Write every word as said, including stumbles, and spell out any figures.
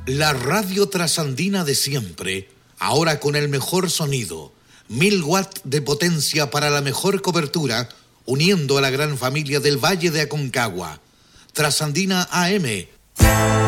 La radio trasandina de siempre, ahora con el mejor sonido, mil watts de potencia para la mejor cobertura, uniendo a la gran familia del Valle de Aconcagua. Trasandina A M.